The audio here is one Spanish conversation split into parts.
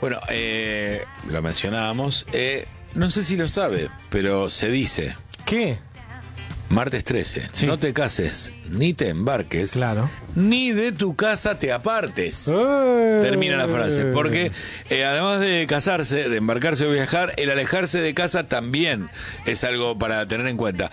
Bueno, lo mencionábamos. No sé si lo sabe, pero se dice. ¿Qué? Martes 13. Sí. No te cases, ni te embarques. Claro. Ni de tu casa te apartes. Termina la frase. Porque además de casarse, de embarcarse o viajar, el alejarse de casa también es algo para tener en cuenta.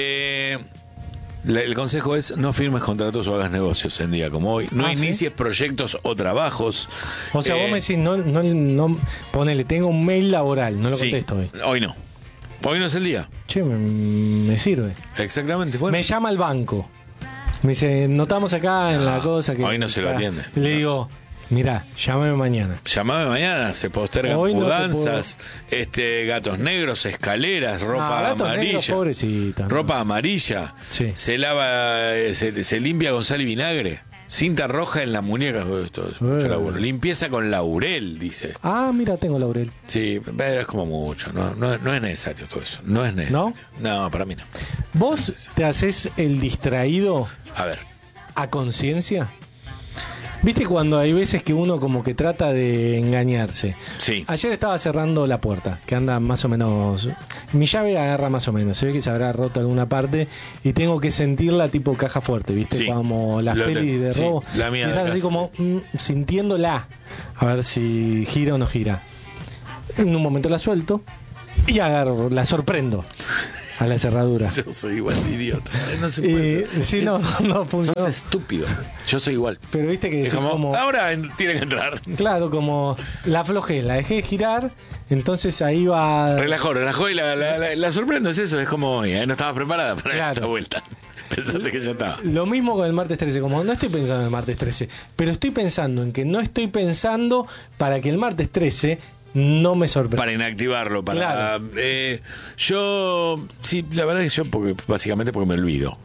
El consejo es: no firmes contratos o hagas negocios en día como hoy. No inicies proyectos o trabajos. O sea, vos me decís, no, ponele, tengo un mail laboral, no lo contesto hoy. Hoy no. Hoy no es el día. Che, me sirve. Exactamente. Bueno. Me llama el banco. Me dice, notamos acá en la cosa que... Hoy no se lo atiende. Le digo, mirá, llámame mañana. Llámame mañana, se postergan Hoy no mudanzas, gatos negros, escaleras, ropa amarilla. Negros, pobrecita, ropa amarilla. Sí. Se lava, se limpia con sal y vinagre. Cinta roja en las muñecas. Mucho laburo. Limpieza con laurel, dice. Ah, mira, tengo laurel. Sí, pero es como mucho. No es necesario todo eso. No es necesario. ¿No? No, para mí no. ¿Vos te haces el distraído A ver. a conciencia? ¿Viste cuando hay veces que uno como que trata de engañarse? Sí. Ayer estaba cerrando la puerta, que anda más o menos... Mi llave agarra más o menos, se ve que se habrá roto alguna parte y tengo que sentirla tipo caja fuerte, ¿viste? Sí. Como las pelis de robo. La mía y estás así como sintiéndola, a ver si gira o no gira. En un momento la suelto y agarro, la sorprendo a la cerradura. Yo soy igual de idiota. No se puede ser. Sí, no funcionó. Sos estúpido. Yo soy igual. Pero viste que Es como, ahora tiene que entrar. Claro, como la aflojé, la dejé girar, entonces ahí va... Relajó y la sorprendo, es eso, es como, no estaba preparada para esta vuelta. Pensaste que ya estaba. Lo mismo con el martes 13, como no estoy pensando en el martes 13, pero estoy pensando en que no estoy pensando para que el martes 13 no me sorprenda. Para inactivarlo, para... Claro. Yo, sí, la verdad es que básicamente porque me olvido.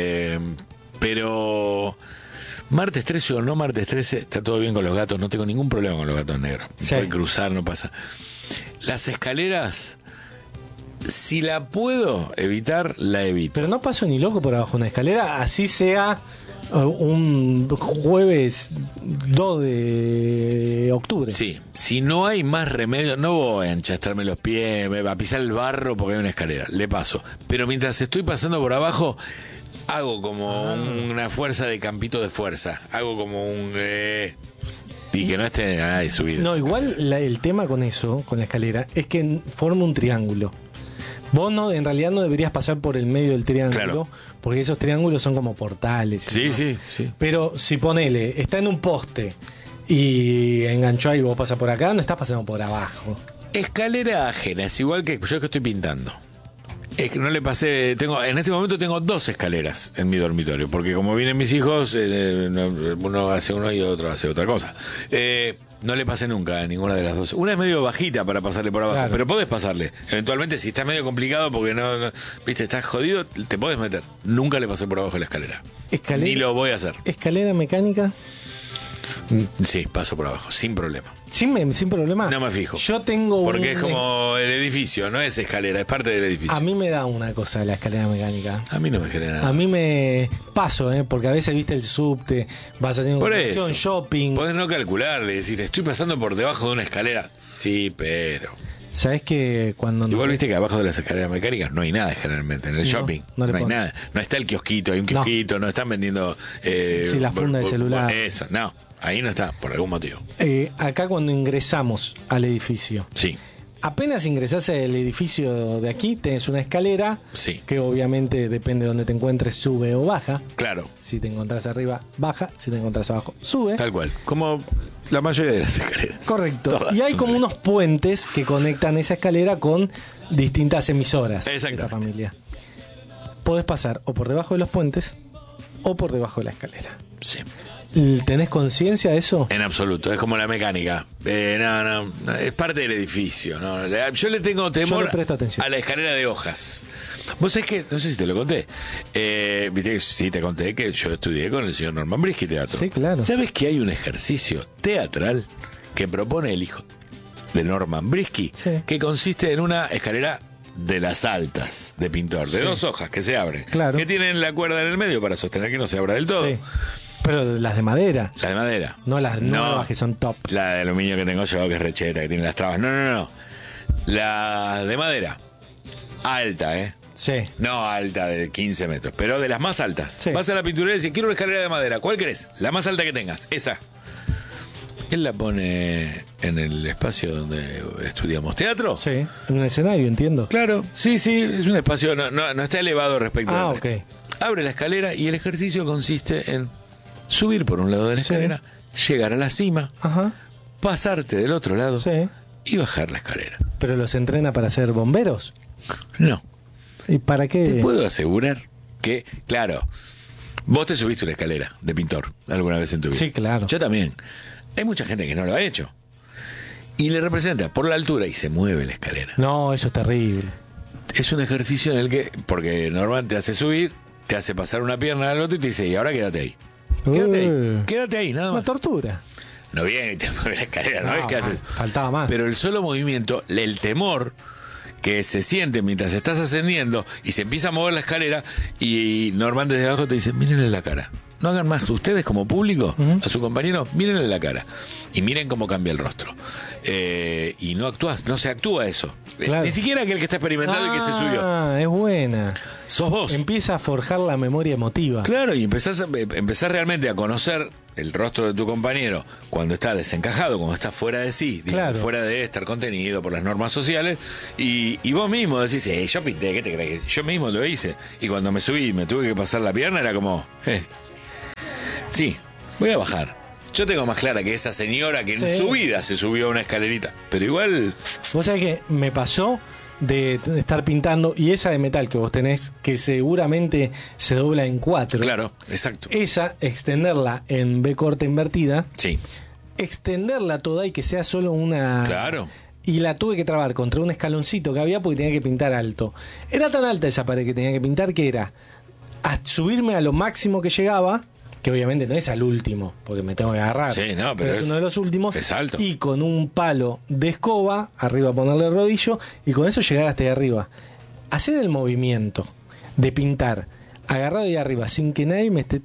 Pero... Martes 13 o no martes 13, está todo bien con los gatos, no tengo ningún problema con los gatos negros. Sí. Pueden cruzar, no pasa. Las escaleras, si la puedo evitar, la evito. Pero no paso ni loco por abajo de una escalera, así sea un jueves 2 de octubre. Sí, si no hay más remedio, no voy a enchastarme los pies, a pisar el barro porque hay una escalera, le paso. Pero mientras estoy pasando por abajo... Hago como una fuerza de campito de fuerza. Hago como un... y que no esté nada de subida. No, igual el tema con eso, con la escalera, es que forma un triángulo. Vos en realidad no deberías pasar por el medio del triángulo, claro, porque esos triángulos son como portales. Sí, ¿no? sí. Pero si ponele, está en un poste y enganchó ahí, vos pasas por acá, no estás pasando por abajo. Escalera ajena, es igual que yo que estoy pintando. Es que no le pasé, en este momento tengo 2 escaleras en mi dormitorio, porque como vienen mis hijos, uno hace uno y otro hace otra cosa. No le pasé nunca a ninguna de las 2. Una es medio bajita para pasarle por abajo, pero podés pasarle. Eventualmente, si está medio complicado porque no viste, estás jodido, te podés meter. Nunca le pasé por abajo la escalera. Ni lo voy a hacer. ¿Escalera mecánica? Sí, paso por abajo, sin problema. Sin problema. No me fijo. Yo tengo porque es como el edificio, no es escalera, es parte del edificio. A mí me da una cosa la escalera mecánica. A mí no me genera nada. A mí me paso, porque a veces viste el subte, vas haciendo por conexión, eso, shopping. Podés no calcularle, decir, estoy pasando por debajo de una escalera. Sí, pero... ¿Sabés que cuando... Igual viste que abajo de las escaleras mecánicas no hay nada generalmente, en el shopping. No hay nada. No está el kiosquito, hay un kiosquito, no están vendiendo... sí, la funda de celular. Eso, no. Ahí no está, por algún motivo. Acá cuando ingresamos al edificio. Sí. Apenas ingresás al edificio de aquí, tenés una escalera. Sí. Que obviamente depende de donde te encuentres, sube o baja. Claro. Si te encontrás arriba, baja. Si te encontrás abajo, sube. Tal cual. Como la mayoría de las escaleras. Correcto. Todas y hay como unos puentes que conectan esa escalera con distintas emisoras de esta familia. Podés pasar o por debajo de los puentes o por debajo de la escalera. Sí. ¿Tenés conciencia de eso? En absoluto, es como la mecánica. No, es parte del edificio. No. Yo le tengo temor a la escalera de hojas. Vos sabés que, no sé si te lo conté. Viste, sí, te conté que yo estudié con el señor Norman Brisky teatro. Sí, claro. ¿Sabes que hay un ejercicio teatral que propone el hijo de Norman Brisky? Sí. Que consiste en una escalera de las altas de pintor, de 2 hojas que se abren. Claro. Que tienen la cuerda en el medio para sostener que no se abra del todo. Sí. Pero las de madera. La de madera. No las nuevas que son top. La de aluminio que tengo yo, que es recheta, que tiene las trabas. No. La de madera. Alta, ¿eh? Sí. No alta de 15 metros, pero de las más altas. Sí. Vas a la pinturería y dices, quiero una escalera de madera. ¿Cuál querés? La más alta que tengas. Esa. Él la pone en el espacio donde estudiamos teatro. Sí. En un escenario, entiendo. Claro, sí, es un espacio, no está elevado respecto al resto. Ok. Abre la escalera y el ejercicio consiste en subir por un lado de la escalera, llegar a la cima, Ajá. pasarte del otro lado Sí. y bajar la escalera. ¿Pero los entrena para ser bomberos? No. ¿Y para qué? Te puedo asegurar que, claro, vos te subiste una escalera de pintor alguna vez en tu vida. Sí, claro. Yo también. Hay mucha gente que no lo ha hecho. Y le representa por la altura y se mueve la escalera. No, eso es terrible. Es un ejercicio en el que, porque normalmente te hace subir, te hace pasar una pierna al otro y te dice, y ahora quédate ahí. Quédate ahí, nada Una más. tortura. No viene y te mueve la escalera, no es que haces. Faltaba más. Pero el solo movimiento, el temor que se siente mientras estás ascendiendo y se empieza a mover la escalera y Norman desde abajo te dice, mírenle la cara. No hagan más. Ustedes como público, a su compañero, mírenle la cara. Y miren cómo cambia el rostro. Y no actúas, no se actúa eso. Claro. Ni siquiera aquel que está experimentado y que se subió. Ah, es buena. Sos vos. Empieza a forjar la memoria emotiva. Claro, y empezás realmente a conocer el rostro de tu compañero cuando está desencajado, cuando está fuera de sí, digamos, Claro. fuera de estar contenido por las normas sociales, y vos mismo decís, yo pinté, ¿qué te crees? Yo mismo lo hice, y cuando me subí y me tuve que pasar la pierna, era como, sí, voy a bajar. Yo tengo más clara que esa señora que en su vida se subió a una escalerita, pero igual... Vos sabés que me pasó de estar pintando, y esa de metal que vos tenés, que seguramente se dobla en 4. Claro, exacto. Esa, extenderla en B corta invertida, Sí. extenderla toda y que sea solo una... Claro. Y la tuve que trabar contra un escaloncito que había porque tenía que pintar alto. Era tan alta esa pared que tenía que pintar que era a subirme a lo máximo que llegaba, que obviamente no es al último, porque me tengo que agarrar. Sí, no, pero es uno de los últimos. es alto. Y con un palo de escoba, arriba ponerle el rodillo, y con eso llegar hasta ahí arriba. Hacer el movimiento de pintar agarrado ahí arriba sin que nadie me esté...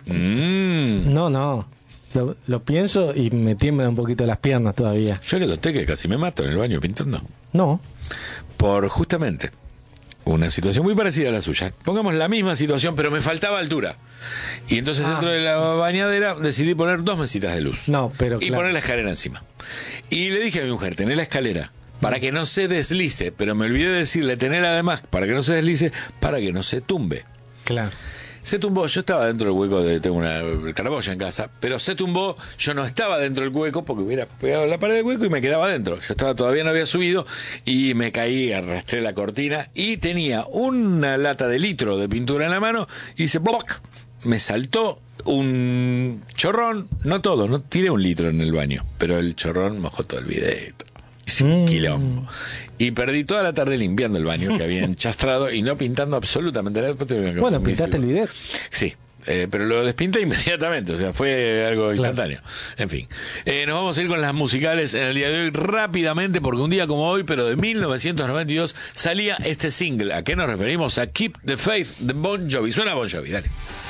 No. Lo pienso y me tiemblan un poquito las piernas todavía. Yo le conté que casi me mato en el baño pintando. No. Por justamente una situación muy parecida a la suya. Pongamos la misma situación, pero me faltaba altura. Y entonces dentro de la bañadera decidí poner 2 mesitas de luz. No, pero y poner la escalera encima. Y le dije a mi mujer, tené la escalera para que no se deslice, pero me olvidé de decirle, tenela además para que no se deslice, para que no se tumbe. Claro. Se tumbó, yo estaba dentro del hueco tengo una caraboya en casa, pero se tumbó, yo no estaba dentro del hueco porque hubiera pegado la pared del hueco y me quedaba adentro. Todavía no había subido y me caí, arrastré la cortina y tenía una lata de litro de pintura en la mano y hice ¡bloc! Me saltó un chorrón, no todo, no tiré 1 litro en el baño, pero el chorrón mojó todo el bidet. Hice un quilombo. Y perdí toda la tarde limpiando el baño que había enchastrado y no pintando absolutamente nada. Bueno, pintaste el bidet. Sí, pero lo despinté inmediatamente, o sea, fue algo instantáneo. En fin, nos vamos a ir con las musicales en el día de hoy rápidamente, porque un día como hoy, pero de 1992, salía este single. ¿A qué nos referimos? A Keep the Faith de Bon Jovi. Suena Bon Jovi, dale.